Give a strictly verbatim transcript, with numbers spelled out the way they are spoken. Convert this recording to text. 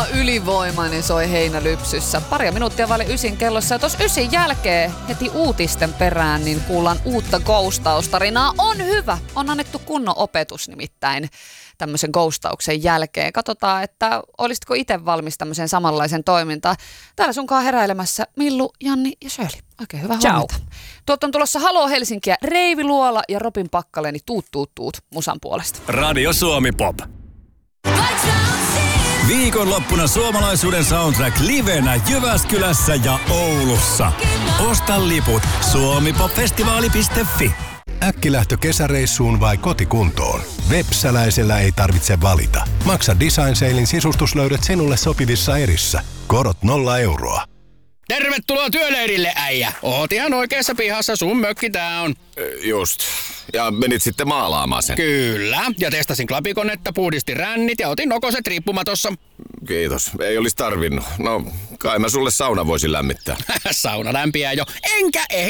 Ihan ylivoimainen soi Heinälypsyssä. Paria minuuttia vaille ysin kellossa. Ja tuossa ysin jälkeen heti uutisten perään niin kuullaan uutta ghostaustarinaa. On hyvä. On annettu kunnon opetus nimittäin tämmöisen ghostauksen jälkeen. Katsotaan, että olisitko itse valmis tämmöiseen samanlaisen toimintaan. Täällä sunkaan heräilemässä Millu, Janni ja Shirley. Oikein hyvää Ciao. huomenta. Tuolta on tulossa Haloo Helsinkiä Reivi Luola ja Robin Pakkaleni tuut tuut tuut musan puolesta. Radio Suomi Pop. Viikonloppuna suomalaisuuden soundtrack livenä Jyväskylässä ja Oulussa. Osta liput suomipopfestivaali piste fi. Äkkilähtö kesäreissuun vai kotikuntoon? Vepsäläisellä ei tarvitse valita. Maksa Design Salein sisustuslöydöt sinulle sopivissa erissä. Korot nolla euroa. Tervetuloa työleirille, äijä. Oot ihan oikeassa pihassa, sun mökki tää on. Just. Ja menit sitten maalaamaan sen. Kyllä. Ja testasin klapikonetta, puhdistin rännit ja otin nokoset riippumatossa. Kiitos. Ei olisi tarvinnut. No, kai mä sulle sauna voisin lämmittää. Sauna lämpiää jo. Enkä ehdi